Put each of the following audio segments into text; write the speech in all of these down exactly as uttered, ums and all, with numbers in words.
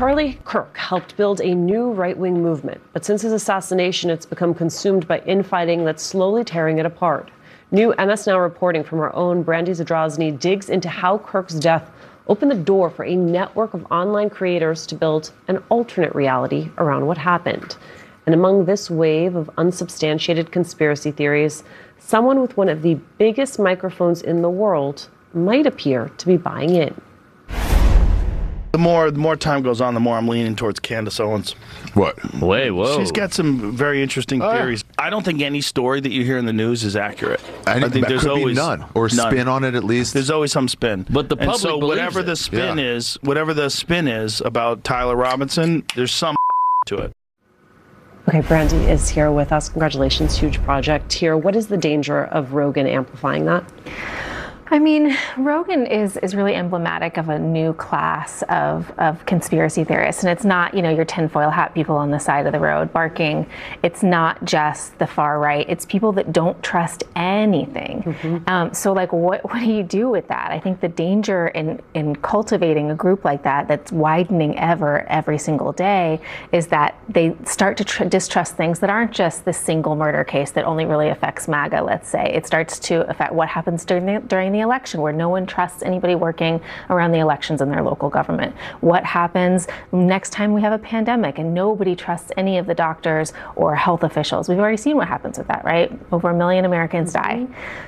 Charlie Kirk helped build a new right-wing movement, but since his assassination, it's become consumed by infighting that's slowly tearing it apart. New M S Now reporting from our own Brandy Zadrozny digs into how Kirk's death opened the door for a network of online creators to build an alternate reality around what happened. And among this wave of unsubstantiated conspiracy theories, someone with one of the biggest microphones in the world might appear to be buying in. The more the more time goes on, the more I'm leaning towards Candace Owens. What? Wait, whoa. She's got some very interesting Oh, yeah. theories. I don't think any story that you hear in the news is accurate. I, I think that there's could always be none, or none. spin on it at least. There's always some spin. But the and public so believes whatever it. the spin Yeah. is, whatever the spin is about Tyler Robinson, there's some to it. Okay, Brandy is here with us. Congratulations, huge project here. What is the danger of Rogan amplifying that? I mean, Rogan is is really emblematic of a new class of, of conspiracy theorists. And it's not, you know, your tinfoil hat people on the side of the road barking. It's not just the far right. It's people that don't trust anything. Mm-hmm. Um, so, like, what, what do you do with that? I think the danger in, in cultivating a group like that, that's widening ever, every single day, is that they start to tr- distrust things that aren't just the single murder case that only really affects MAGA, let's say. It starts to affect what happens during the, during the election, where no one trusts anybody working around the elections in their local government. What happens next time we have a pandemic and nobody trusts any of the doctors or health officials? We've already seen what happens with that, right? Over a million Americans die.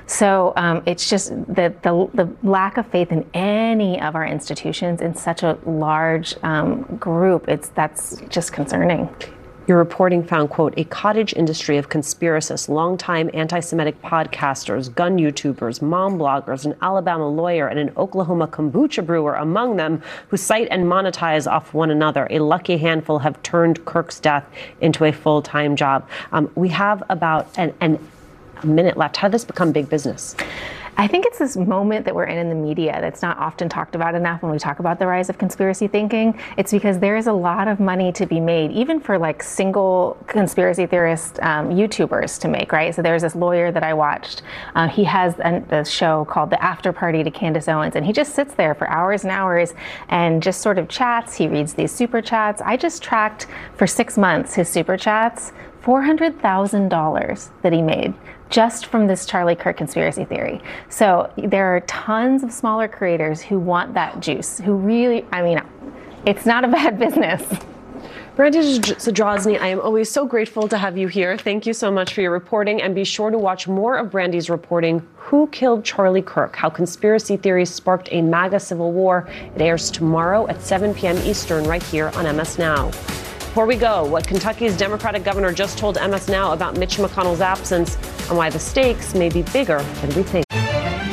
So um, it's just the, the the lack of faith in any of our institutions in such a large um, group. It's that's just concerning. Your reporting found, quote, a cottage industry of conspiracists, longtime anti-Semitic podcasters, gun YouTubers, mom bloggers, an Alabama lawyer, and an Oklahoma kombucha brewer among them, who cite and monetize off one another. A lucky handful have turned Kirk's death into a full-time job. Um, we have about an, an, a minute left. How did this become big business? I think it's this moment that we're in in the media that's not often talked about enough when we talk about the rise of conspiracy thinking. It's because there is a lot of money to be made, even for like single conspiracy theorist um, YouTubers to make, right? So there's this lawyer that I watched. Uh, he has a, a show called The After Party to Candace Owens, and he just sits there for hours and hours and just sort of chats. He reads these super chats. I just tracked for six months his super chats, four hundred thousand dollars that he made just from this Charlie Kirk conspiracy theory. So there are tons of smaller creators who want that juice, who really, I mean, it's not a bad business. Brandy Zadrozny, I am always so grateful to have you here. Thank you so much for your reporting, and be sure to watch more of Brandy's reporting, Who Killed Charlie Kirk? How Conspiracy Theories Sparked a MAGA Civil War. It airs tomorrow at seven p.m. Eastern right here on M S Now. Before we go, what Kentucky's Democratic governor just told M S Now about Mitch McConnell's absence and why the stakes may be bigger than we think.